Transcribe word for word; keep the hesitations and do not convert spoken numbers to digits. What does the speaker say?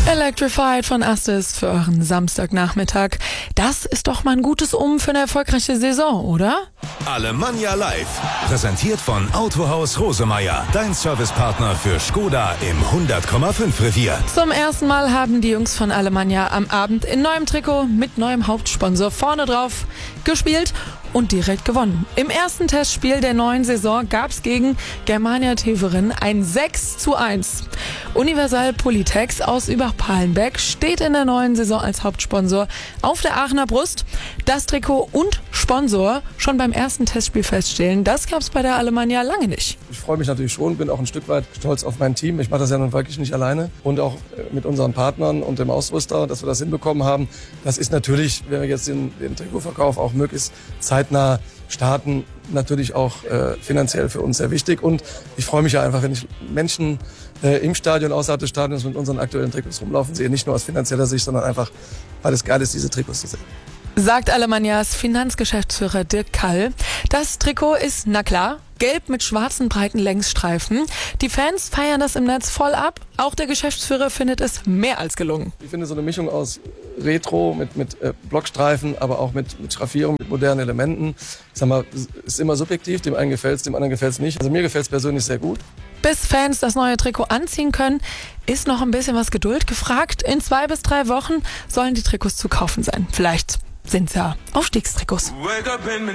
Electrified von Astis für euren Samstagnachmittag. Das ist doch mal ein gutes Um für eine erfolgreiche Saison, oder? Alemannia Live, präsentiert von Autohaus Rosemeyer, dein Servicepartner für Skoda im hundert Komma fünf Revier. Zum ersten Mal haben die Jungs von Alemannia am Abend in neuem Trikot mit neuem Hauptsponsor vorne drauf gespielt und direkt gewonnen. Im ersten Testspiel der neuen Saison gab's gegen Germania Teveren ein sechs zu eins. Universal Polytex aus Übach-Palenbeck steht in der neuen Saison als Hauptsponsor auf der Aachener Brust. Das Trikot und Sponsor schon beim ersten Testspiel feststellen, das gab's bei der Alemannia lange nicht. Ich freue mich natürlich schon, bin auch ein Stück weit stolz auf mein Team. Ich mache das ja nun wirklich nicht alleine und auch mit unseren Partnern und dem Ausrüster, dass wir das hinbekommen haben. Das ist natürlich, wenn wir jetzt den, den Trikotverkauf auch möglichst zeitnah starten, natürlich auch äh, finanziell für uns sehr wichtig. Und ich freue mich ja einfach, wenn ich Menschen äh, im Stadion, außerhalb des Stadions mit unseren aktuellen Trikots rumlaufen sehe. Nicht nur aus finanzieller Sicht, sondern einfach, weil es geil ist, diese Trikots zu sehen. Sagt Alemannias Finanzgeschäftsführer Dirk Kall. Das Trikot ist, na klar, gelb mit schwarzen breiten Längsstreifen. Die Fans feiern das im Netz voll ab. Auch der Geschäftsführer findet es mehr als gelungen. Ich finde so eine Mischung aus Retro mit, mit äh, Blockstreifen, aber auch mit, mit Schraffierung, mit modernen Elementen. Ich sag mal, ist immer subjektiv. Dem einen gefällt es, dem anderen gefällt es nicht. Also mir gefällt es persönlich sehr gut. Bis Fans das neue Trikot anziehen können, ist noch ein bisschen was Geduld gefragt. In zwei bis drei Wochen sollen die Trikots zu kaufen sein. Vielleicht sind's ja Aufstiegstrikots.